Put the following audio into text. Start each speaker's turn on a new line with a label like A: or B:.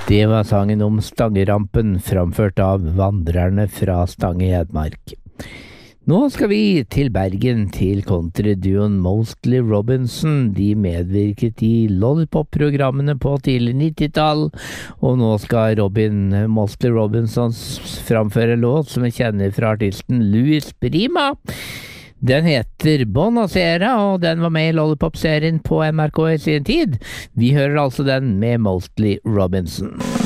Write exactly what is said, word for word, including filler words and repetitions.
A: Det var sangen om Stangerampen, framført av Vandrerne fra Stange Hedmark. Nå skal vi til Bergen, til countryduoen Mostly Robinson. De medvirket i Lollipop-programmene på tidlig nittitall, og nå skal Robin, Mostly Robinson framføre en låt som vi kjenner fra artisten Louis Prima. Den heter Bonacera, og den var med i Lollipop-serien på N R K i sin tid. Vi hører altså den med Mostly Robinson.